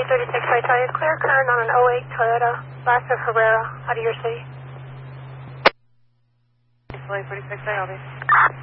836, I tell you, clear current on an 08 Toyota, last of Herrera, out of your city. 836, I help you.